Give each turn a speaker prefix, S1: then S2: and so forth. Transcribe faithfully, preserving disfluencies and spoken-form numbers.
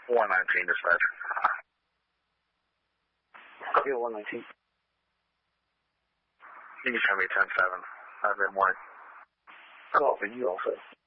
S1: one nineteen dispatch.
S2: Copy one nineteen.
S1: You can show me ten seven. Have a good morning.
S2: Copy, you also.